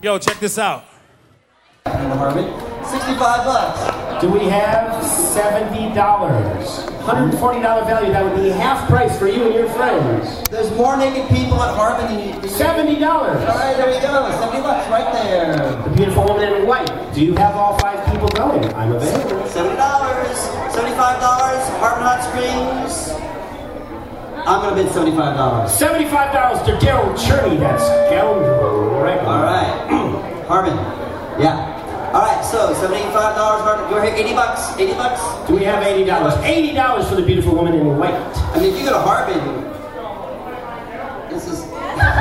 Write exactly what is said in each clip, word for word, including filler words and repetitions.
Yo, check this out. sixty-five bucks. Do we have seventy dollars? one hundred forty dollars value, that would be half price for you and your friends. There's more naked people at Harbin. seventy dollars. All right, there we go. seventy bucks right there. The beautiful woman in white. Do you have all five people going? I'm available. seventy dollars. seventy-five dollars. Harbin Hot Springs. I'm going to bid seventy-five dollars. seventy-five dollars to Daryl Cherney. That's scoundrel regular. All right. Harbin. Yeah. All right, so seventy-five dollars, Harbin. Go ahead, eighty bucks. eighty bucks. Do we have eighty dollars? eighty dollars for the beautiful woman in white. I mean, if you go to Harbin, this is...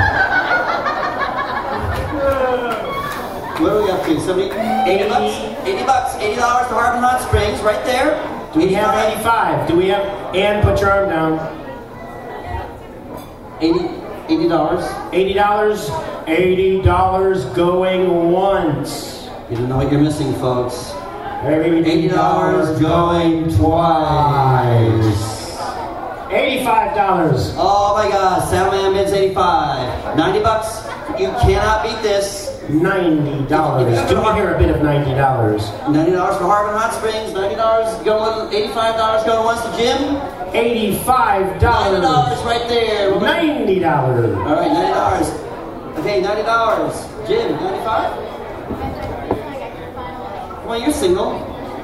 What are we up to? seventy, eighty bucks? eighty bucks. eighty dollars to Harbin Hot Springs, right there. Do we have eighty-five? Do we have... Ann, put your arm down. eighty, eighty dollars. eighty dollars. eighty dollars going once. You don't know what you're missing, folks. eighty dollars going twice. eighty-five dollars. Oh my God, Saddleman bids eighty-five. ninety bucks. You cannot beat this. ninety dollars. Do we hear a bit of ninety dollars? ninety dollars for Harbin Hot Springs. ninety dollars going, eighty-five dollars going once to Jim. eighty-five dollars. ninety dollars right there. ninety dollars. All right, ninety dollars. Okay, ninety dollars. Jim, ninety-five? Well, you're single.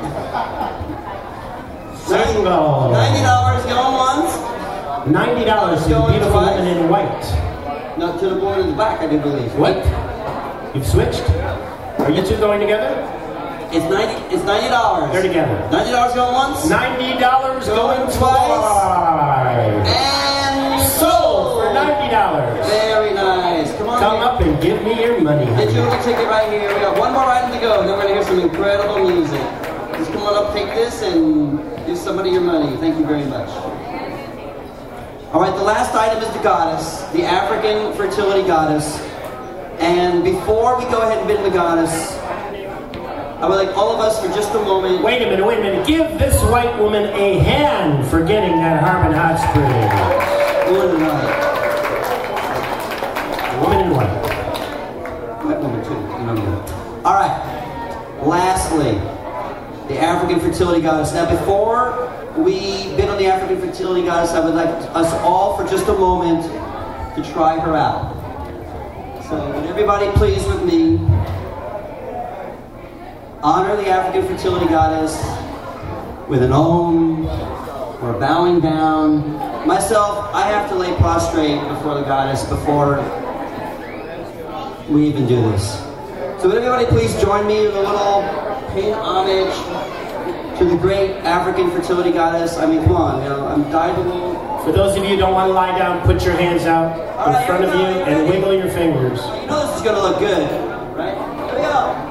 Single. ninety dollars going once. ninety dollars to the Going beautiful twice. woman in white. Not to the board in the back, I do believe. What? You've switched? Are you two going together? It's ninety. It's ninety dollars. They're together. Ninety dollars going once. ninety dollars Going going twice. twice. And Sold for ninety dollars. Very nice. Come on. Come here. up and give me your money. Get your little ticket right here. We got one more item to go. Then we're gonna hear some incredible music. Just come on up, take this, and give somebody your money. Thank you very much. All right, the last item is the goddess, the African fertility goddess. And before we go ahead and bid the goddess, I would like all of us for just a moment. Wait a minute, wait a minute. Give this white woman a hand for getting that Harbin Hot Springs. Woman in white. Woman in white. White woman too. You know me. All right. Lastly, the African fertility goddess. Now, before we bid on the African fertility goddess, I would like us all for just a moment to try her out. So, would everybody please with me honor the African fertility goddess with an om or bowing down. Myself, I have to lay prostrate before the goddess before we even do this. So would everybody please join me in a little paying homage to the great African fertility goddess. I mean, come on, you know, I'm dyable. For those of you who don't want to lie down, put your hands out All in right, front of here you we go. and wiggle your fingers. You know this is going to look good, right? Here we go.